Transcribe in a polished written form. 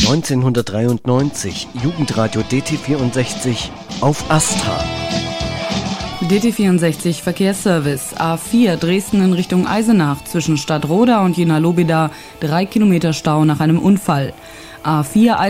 1993, Jugendradio DT64 auf Astra. DT64 Verkehrsservice, A4 Dresden in Richtung Eisenach, zwischen Stadtroda und Jena-Lobeda, 3 Kilometer Stau nach einem Unfall. A4